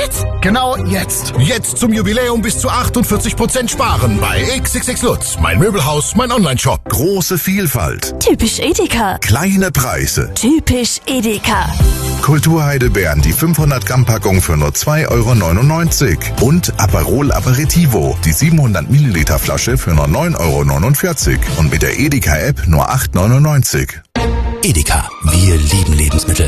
jetzt? Genau jetzt. Jetzt zum Jubiläum bis zu 48% sparen bei XXX Lutz. Mein Möbelhaus, mein Onlineshop. Große Vielfalt. Typisch Edeka. Kleine Preise. Typisch Edeka. Kulturheidelbeeren, die 500 Gramm Packung für nur 2,99 € und Aperol Aperitivo, die 700 Milliliter Flasche für nur 9,49 € und mit der Edeka App nur 8,99 €. Edeka, wir lieben Lebensmittel.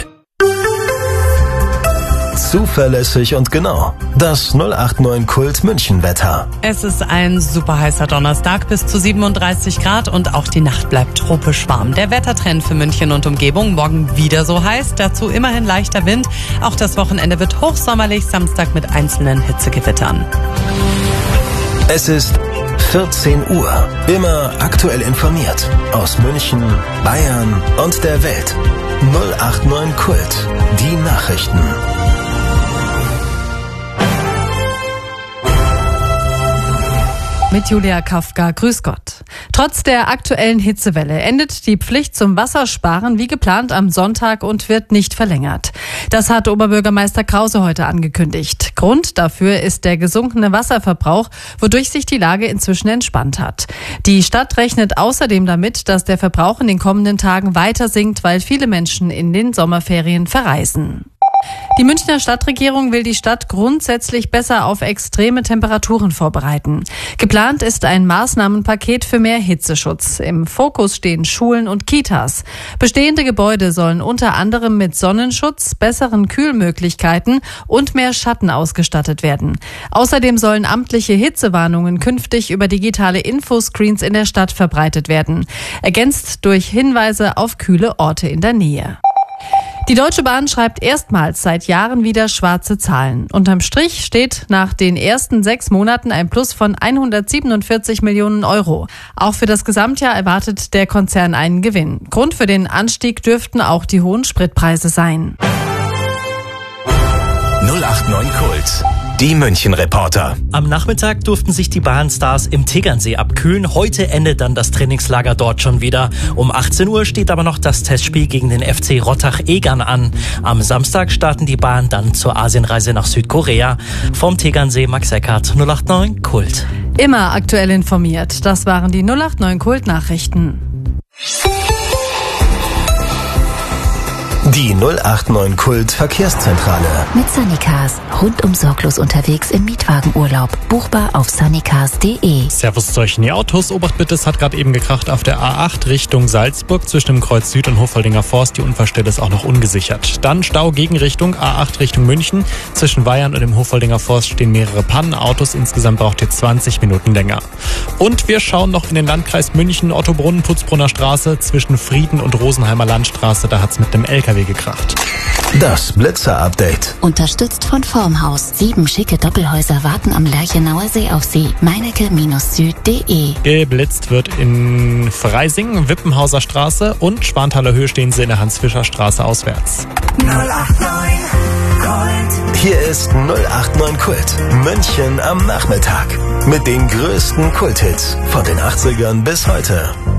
Zuverlässig und genau. Das 089 Kult München Wetter. Es ist ein super heißer Donnerstag, bis zu 37 Grad und auch die Nacht bleibt tropisch warm. Der Wettertrend für München und Umgebung, morgen wieder so heiß, dazu immerhin leichter Wind. Auch das Wochenende wird hochsommerlich, Samstag mit einzelnen Hitzegewittern. Es ist 14 Uhr. Immer aktuell informiert. Aus München, Bayern und der Welt. 089 Kult. Die Nachrichten. Mit Julia Kafka, grüß Gott. Trotz der aktuellen Hitzewelle endet die Pflicht zum Wassersparen wie geplant am Sonntag und wird nicht verlängert. Das hat Oberbürgermeister Krause heute angekündigt. Grund dafür ist der gesunkene Wasserverbrauch, wodurch sich die Lage inzwischen entspannt hat. Die Stadt rechnet außerdem damit, dass der Verbrauch in den kommenden Tagen weiter sinkt, weil viele Menschen in den Sommerferien verreisen. Die Münchner Stadtregierung will die Stadt grundsätzlich besser auf extreme Temperaturen vorbereiten. Geplant ist ein Maßnahmenpaket für mehr Hitzeschutz. Im Fokus stehen Schulen und Kitas. Bestehende Gebäude sollen unter anderem mit Sonnenschutz, besseren Kühlmöglichkeiten und mehr Schatten ausgestattet werden. Außerdem sollen amtliche Hitzewarnungen künftig über digitale Infoscreens in der Stadt verbreitet werden, ergänzt durch Hinweise auf kühle Orte in der Nähe. Die Deutsche Bahn schreibt erstmals seit Jahren wieder schwarze Zahlen. Unterm Strich steht nach den ersten 6 Monaten ein Plus von 147 Millionen €. Auch für das Gesamtjahr erwartet der Konzern einen Gewinn. Grund für den Anstieg dürften auch die hohen Spritpreise sein. 089 Kult. Die München-Reporter. Am Nachmittag durften sich die Bahnstars im Tegernsee abkühlen. Heute endet dann das Trainingslager dort schon wieder. Um 18 Uhr steht aber noch das Testspiel gegen den FC Rottach-Egern an. Am Samstag starten die Bahn dann zur Asienreise nach Südkorea. Vom Tegernsee Max Eckhardt, 089 Kult. Immer aktuell informiert. Das waren die 089 Kult-Nachrichten. Die 089 Kult Verkehrszentrale. Mit Sunnycars. Rundum sorglos unterwegs im Mietwagenurlaub. Buchbar auf sunnycars.de. Servus zu euch in die Autos. Obacht bitte, es hat gerade eben gekracht auf der A8 Richtung Salzburg zwischen dem Kreuz Süd und Hofholdinger Forst. Die Unfallstelle ist auch noch ungesichert. Dann Stau Gegenrichtung A8 Richtung München. Zwischen Weihern und dem Hofholdinger Forst stehen mehrere Pannenautos. Insgesamt braucht ihr 20 Minuten länger. Und wir schauen noch in den Landkreis München. Ottobrunnen, Putzbrunner Straße zwischen Frieden und Rosenheimer Landstraße. Da hat's mit dem LKW gekracht. Das Blitzer-Update. Unterstützt von Formhaus. 7 schicke Doppelhäuser warten am Lerchenauer See auf Sie. Meinecke-süd.de. Geblitzt wird in Freising, Wippenhauser Straße und Schwanthaler Höhe stehen sie in der Hans-Fischer-Straße auswärts. 089 Kult. Hier ist 089 Kult. München am Nachmittag. Mit den größten Kulthits von den 80ern bis heute.